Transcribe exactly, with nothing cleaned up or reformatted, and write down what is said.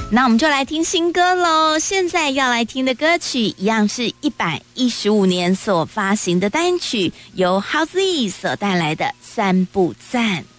那我们就来听新歌咯。现在要来听的歌曲一样是一百一十五年所发行的单曲，由 Howzy 所带来的三不赞。